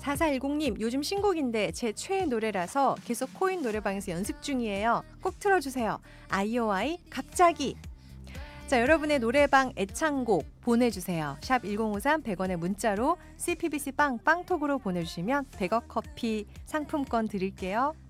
4410님, 요즘 신곡인데 제 최애 노래라서 계속 코인 노래방에서 연습 중이에요. 꼭 틀어주세요. 아이오아이 갑자기. 자, 여러분의 노래방 애창곡 보내주세요. 샵 1053 100원의 문자로 CPBC 빵톡으로 보내주시면 100억 커피 상품권 드릴게요.